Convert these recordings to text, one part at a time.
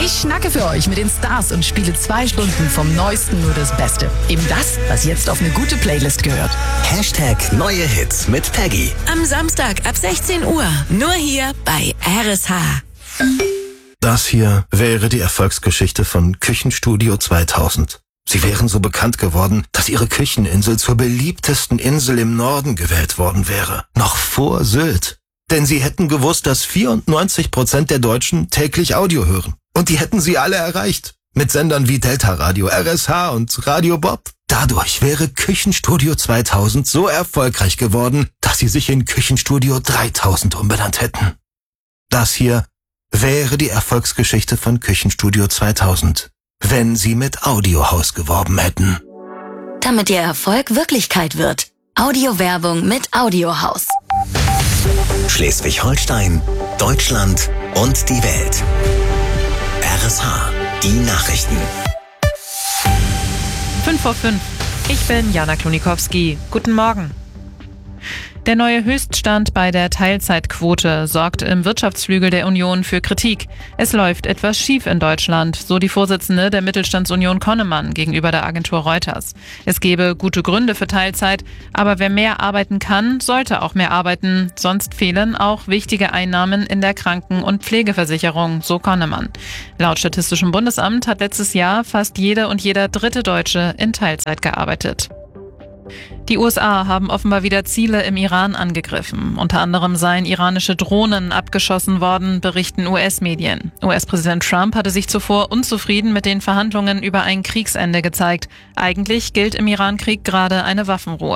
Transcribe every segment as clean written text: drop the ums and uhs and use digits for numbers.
Ich schnacke für euch mit den Stars und spiele 2 Stunden vom Neuesten nur das Beste. Eben das, was jetzt auf eine gute Playlist gehört. #Neue Hits mit Peggy. Am Samstag ab 16 Uhr. Nur hier bei RSH. Das hier wäre die Erfolgsgeschichte von Küchenstudio 2000. Sie wären so bekannt geworden, dass ihre Kücheninsel zur beliebtesten Insel im Norden gewählt worden wäre. Noch vor Sylt. Denn sie hätten gewusst, dass 94% der Deutschen täglich Audio hören. Und die hätten sie alle erreicht. Mit Sendern wie Delta Radio, RSH und Radio Bob. Dadurch wäre Küchenstudio 2000 so erfolgreich geworden, dass sie sich in Küchenstudio 3000 umbenannt hätten. Das hier wäre die Erfolgsgeschichte von Küchenstudio 2000, wenn sie mit Audiohaus geworben hätten. Damit Ihr Erfolg Wirklichkeit wird. Audiowerbung mit Audiohaus. Schleswig-Holstein, Deutschland und die Welt. RSH, die Nachrichten. 5:05. Ich bin Jana Klonikowski. Guten Morgen. Der neue Höchststand bei der Teilzeitquote sorgt im Wirtschaftsflügel der Union für Kritik. Es läuft etwas schief in Deutschland, so die Vorsitzende der Mittelstandsunion Konnemann gegenüber der Agentur Reuters. Es gebe gute Gründe für Teilzeit, aber wer mehr arbeiten kann, sollte auch mehr arbeiten. Sonst fehlen auch wichtige Einnahmen in der Kranken- und Pflegeversicherung, so Konnemann. Laut Statistischem Bundesamt hat letztes Jahr fast jede und jeder dritte Deutsche in Teilzeit gearbeitet. Die USA haben offenbar wieder Ziele im Iran angegriffen. Unter anderem seien iranische Drohnen abgeschossen worden, berichten US-Medien. US-Präsident Trump hatte sich zuvor unzufrieden mit den Verhandlungen über ein Kriegsende gezeigt. Eigentlich gilt im Iran-Krieg gerade eine Waffenruhe.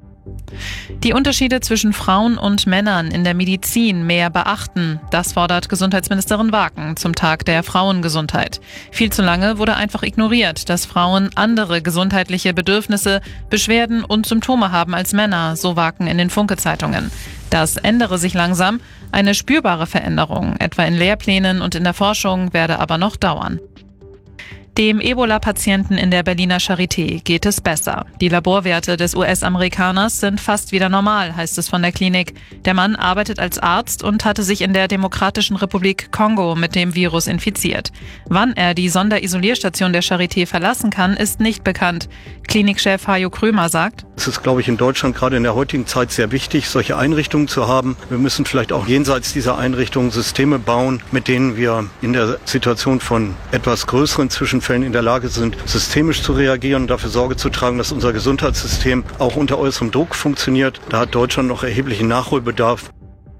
Die Unterschiede zwischen Frauen und Männern in der Medizin mehr beachten. Das fordert Gesundheitsministerin Waken zum Tag der Frauengesundheit. Viel zu lange wurde einfach ignoriert, dass Frauen andere gesundheitliche Bedürfnisse, Beschwerden und Symptome haben als Männer, so Waken in den Funke-Zeitungen. Das ändere sich langsam. Eine spürbare Veränderung, etwa in Lehrplänen und in der Forschung, werde aber noch dauern. Dem Ebola-Patienten in der Berliner Charité geht es besser. Die Laborwerte des US-Amerikaners sind fast wieder normal, heißt es von der Klinik. Der Mann arbeitet als Arzt und hatte sich in der Demokratischen Republik Kongo mit dem Virus infiziert. Wann er die Sonderisolierstation der Charité verlassen kann, ist nicht bekannt. Klinikchef Hajo Krömer sagt: Es ist, glaube ich, in Deutschland gerade in der heutigen Zeit sehr wichtig, solche Einrichtungen zu haben. Wir müssen vielleicht auch jenseits dieser Einrichtungen Systeme bauen, mit denen wir in der Situation von etwas größeren Zwischenfällen in der Lage sind, systemisch zu reagieren und dafür Sorge zu tragen, dass unser Gesundheitssystem auch unter äußerem Druck funktioniert. Da hat Deutschland noch erheblichen Nachholbedarf.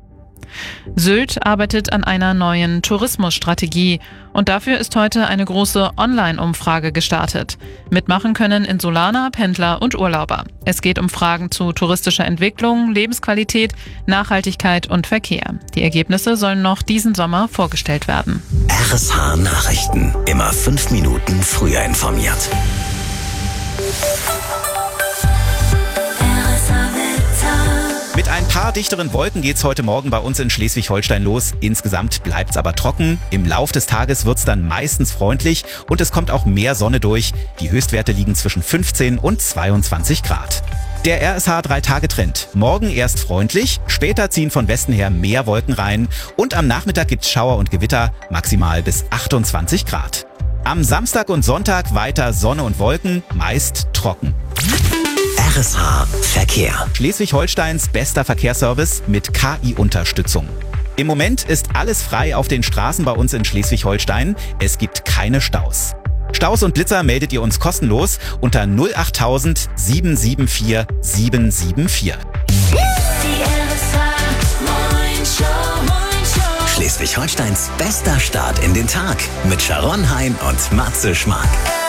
Sylt arbeitet an einer neuen Tourismusstrategie und dafür ist heute eine große Online-Umfrage gestartet. Mitmachen können Insulaner, Pendler und Urlauber. Es geht um Fragen zu touristischer Entwicklung, Lebensqualität, Nachhaltigkeit und Verkehr. Die Ergebnisse sollen noch diesen Sommer vorgestellt werden. RSH Nachrichten. Immer 5 Minuten früher informiert. Mit ein paar dichteren Wolken geht's heute Morgen bei uns in Schleswig-Holstein los. Insgesamt bleibt's aber trocken. Im Lauf des Tages wird's dann meistens freundlich und es kommt auch mehr Sonne durch. Die Höchstwerte liegen zwischen 15 und 22 Grad. Der RSH 3-Tage-Trend. Morgen erst freundlich, später ziehen von Westen her mehr Wolken rein und am Nachmittag gibt's Schauer und Gewitter, maximal bis 28 Grad. Am Samstag und Sonntag weiter Sonne und Wolken, meist trocken. RSH Verkehr. Schleswig-Holsteins bester Verkehrsservice mit KI-Unterstützung. Im Moment ist alles frei auf den Straßen bei uns in Schleswig-Holstein. Es gibt keine Staus. Staus und Blitzer meldet ihr uns kostenlos unter 08000 774 774. Schleswig-Holsteins bester Start in den Tag mit Sharon Hein und Matze Schmark.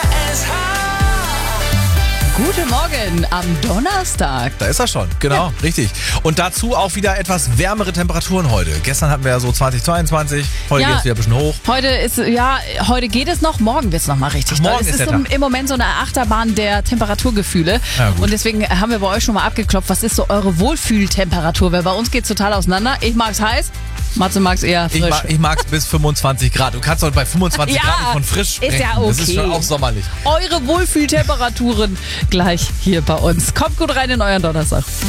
Guten Morgen am Donnerstag. Da ist er schon, genau, richtig. Und dazu auch wieder etwas wärmere Temperaturen heute. Gestern hatten wir ja so 20, 22, heute geht es wieder ein bisschen hoch. Heute geht es noch, morgen wird es nochmal richtig doll. Morgen Es ist im Moment so eine Achterbahn der Temperaturgefühle. Ja, gut. Und deswegen haben wir bei euch schon mal abgeklopft, was ist so eure Wohlfühltemperatur? Weil bei uns geht es total auseinander. Ich mag es heiß, Matze mag es eher frisch. Ich mag es bis 25 Grad. Du kannst heute bei 25 Ja, Grad von frisch sprechen. ist ja okay. Das ist schon auch sommerlich. Eure Wohlfühltemperaturen gleich hier bei uns. Kommt gut rein in euren Donnerstag.